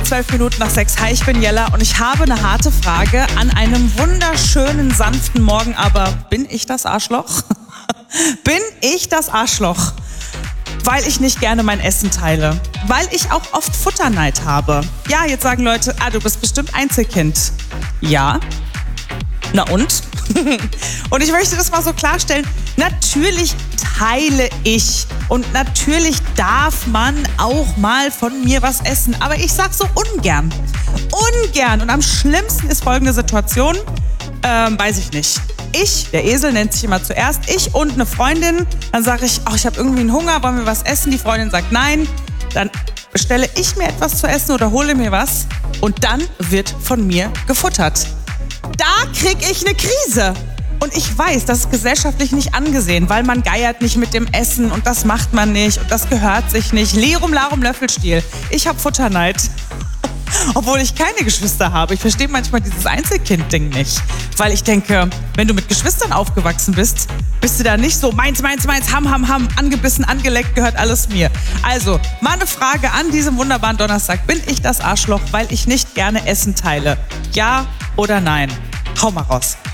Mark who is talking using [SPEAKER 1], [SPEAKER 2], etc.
[SPEAKER 1] 12 Minuten nach 6. Hi, ich bin Jella und ich habe eine harte Frage an einem wunderschönen, sanften Morgen. Aber bin ich das Arschloch? Bin ich das Arschloch? Weil ich nicht gerne mein Essen teile. Weil ich auch oft Futterneid habe. Ja, jetzt sagen Leute, du bist bestimmt Einzelkind. Ja. Na und? Und ich möchte das mal so klarstellen. Natürlich teile ich. Und natürlich darf man auch mal von mir was essen. Aber ich sag so ungern. Ungern. Und am schlimmsten ist folgende Situation. Weiß ich nicht. Der Esel nennt sich immer zuerst, ich und eine Freundin. Dann sage ich, ich habe irgendwie einen Hunger, wollen wir was essen? Die Freundin sagt nein. Dann bestelle ich mir etwas zu essen oder hole mir was. Und dann wird von mir gefuttert. Da kriege ich eine Krise. Und ich weiß, das ist gesellschaftlich nicht angesehen, weil man geiert nicht mit dem Essen und das macht man nicht und das gehört sich nicht. Lirum larum Löffelstiel. Ich habe Futterneid. Obwohl ich keine Geschwister habe. Ich verstehe manchmal dieses Einzelkind-Ding nicht. Weil ich denke, wenn du mit Geschwistern aufgewachsen bist, bist du da nicht so meins, ham, angebissen, angeleckt, gehört alles mir. Also, mal eine Frage an diesem wunderbaren Donnerstag. Bin ich das Arschloch, weil ich nicht gerne Essen teile? Ja oder nein? Hau mal raus.